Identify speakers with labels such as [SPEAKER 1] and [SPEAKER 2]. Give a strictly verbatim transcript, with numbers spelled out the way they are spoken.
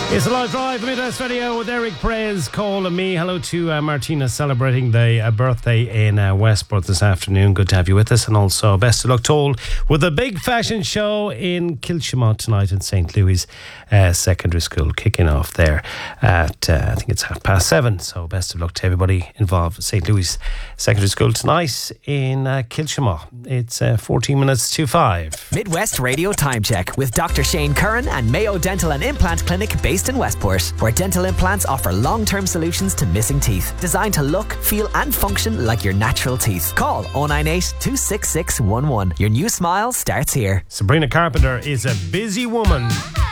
[SPEAKER 1] It's a live drive, Midwest Radio with Eric Prez, Cole and me. Hello to uh, Martina celebrating the uh, birthday in uh, Westport this afternoon. Good to have you with us. And also best of luck to all with the big fashion show in Kilshima tonight in Saint Louis uh, Secondary School, kicking off there at, uh, I think it's half past seven. So best of luck to everybody involved at Saint Louis Secondary School tonight in uh, Kilshima. It's uh, fourteen minutes to five.
[SPEAKER 2] Midwest Radio Time Check with Doctor Shane Curran and Mayo Dental and Implant Clinic based in Westport, where dental implants offer long-term solutions to missing teeth, designed to look, feel and function like your natural teeth. Call oh nine eight, two six six one one. Your new smile starts here.
[SPEAKER 1] Sabrina Carpenter is a busy woman.